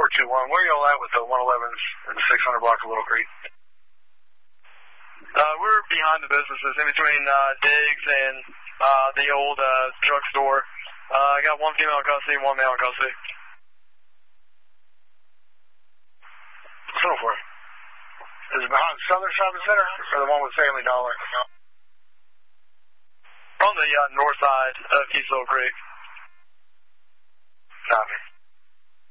421. Where are y'all at with the 111s and the 600 block of Little Creek? We're behind the businesses, in between Diggs and the old drugstore. I got one female in custody, one male in custody. So for it. Is it behind Southern Shopping Center or the one with Family Dollar? On the north side of East Little Creek. Copy.